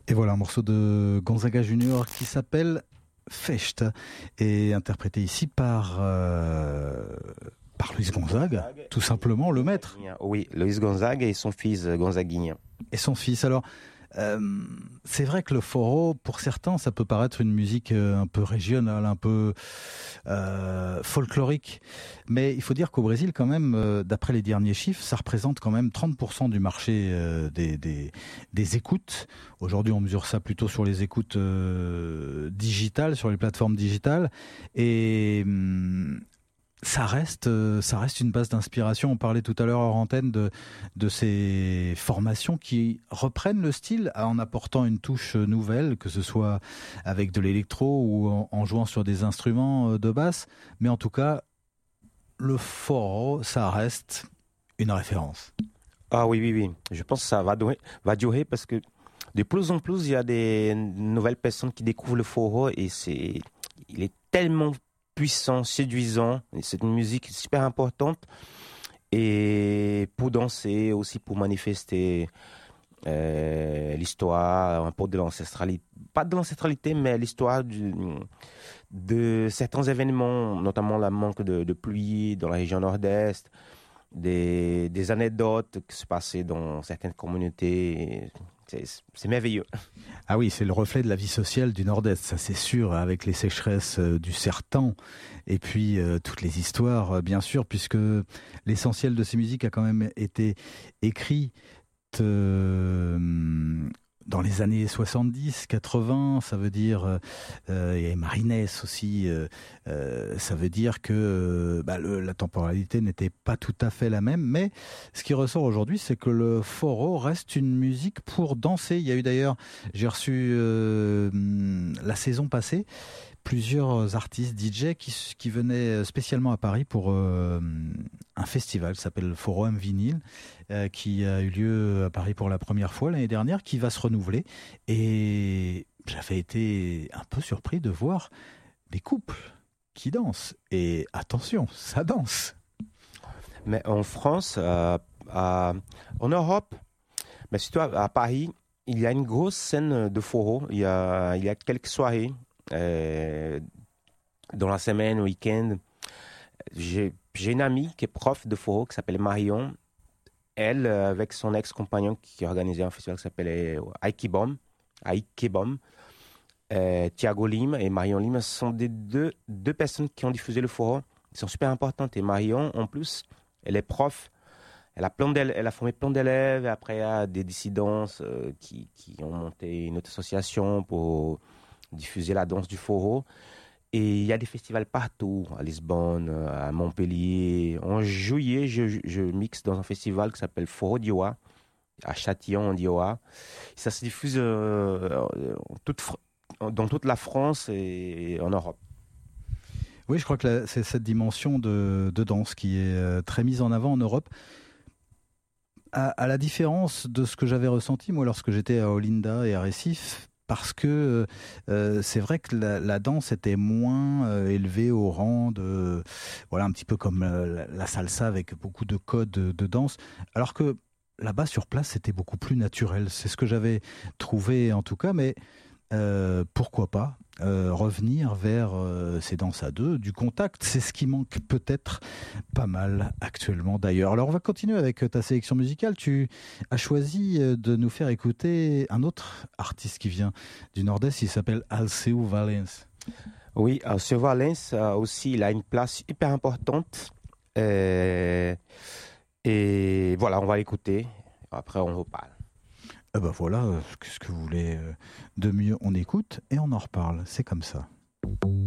Et voilà un morceau de Gonzaga Junior qui s'appelle Fecht et interprété ici par Luis Gonzaga, tout simplement le maître. Oui, Luis Gonzaga et son fils Gonzaguinha. Et son fils. Alors, c'est vrai que le forró, pour certains, ça peut paraître une musique un peu régionale, un peu folklorique. Mais il faut dire qu'au Brésil, quand même, d'après les derniers chiffres, ça représente quand même 30% du marché des écoutes. Aujourd'hui, on mesure ça plutôt sur les écoutes digitales, sur les plateformes digitales. Et ça reste une base d'inspiration. On parlait tout à l'heure hors antenne de ces formations qui reprennent le style en apportant une touche nouvelle, que ce soit avec de l'électro ou en jouant sur des instruments de basse. Mais en tout cas, le forró, ça reste une référence. Ah oui, oui, oui. Je pense que ça va durer parce que de plus en plus, il y a des nouvelles personnes qui découvrent le forró et il est tellement puissant, séduisant. C'est une musique super importante et pour danser, aussi pour manifester l'histoire, un peu de l'ancestralité, pas de l'ancestralité, mais l'histoire de certains événements, notamment la manque de pluie dans la région nord-est, des anecdotes qui se passaient dans certaines communautés. C'est merveilleux. Ah oui, c'est le reflet de la vie sociale du Nord-Est, ça c'est sûr, avec les sécheresses du Sertan et puis toutes les histoires, bien sûr, puisque l'essentiel de ces musiques a quand même été écrit dans les années 70, 80, ça veut dire, et Marines aussi, ça veut dire que la temporalité n'était pas tout à fait la même, mais ce qui ressort aujourd'hui, c'est que le forró reste une musique pour danser. Il y a eu d'ailleurs, j'ai reçu la saison passée, plusieurs artistes DJ qui venaient spécialement à Paris pour un festival qui s'appelle Forum Vinyle, qui a eu lieu à Paris pour la première fois l'année dernière, qui va se renouveler. Et j'avais été un peu surpris de voir des couples qui dansent. Et attention, ça danse. Mais en France, en Europe, mais surtout à Paris, il y a une grosse scène de forró. Il y a quelques soirées. Dans la semaine, au week-end, j'ai une amie qui est prof de forró qui s'appelle Marion. Elle, avec son ex-compagnon qui organisait un festival qui s'appelait Aikebom, Thiago Lima et Marion Lima, ce sont des deux personnes qui ont diffusé le forró. Ils sont super importantes. Et Marion, en plus, elle est prof. Elle a formé plein d'élèves. Et après, il y a des dissidences qui ont monté une autre association pour diffuser la danse du forró. Et il y a des festivals partout, à Lisbonne, à Montpellier. En juillet, je mixe dans un festival qui s'appelle Forró Dioa, à Châtillon, en Dioa. Ça se diffuse dans toute la France et en Europe. Oui, je crois que c'est cette dimension de danse qui est très mise en avant en Europe. À la différence de ce que j'avais ressenti, moi, lorsque j'étais à Olinda et à Recife, parce que c'est vrai que la danse était moins élevée au rang de... Voilà, un petit peu comme la salsa avec beaucoup de codes de danse. Alors que là-bas, sur place, c'était beaucoup plus naturel. C'est ce que j'avais trouvé en tout cas, mais pourquoi pas revenir vers ces danses à deux, du contact, c'est ce qui manque peut-être pas mal actuellement d'ailleurs. Alors on va continuer avec ta sélection musicale. Tu as choisi de nous faire écouter un autre artiste qui vient du Nord-Est, il s'appelle Alceu Valença. Oui, Alceu Valença aussi, il a une place hyper importante. Et voilà, on va l'écouter. Après, on reparle. Eh ben voilà, qu'est-ce que vous voulez de mieux? On écoute et on en reparle, c'est comme ça.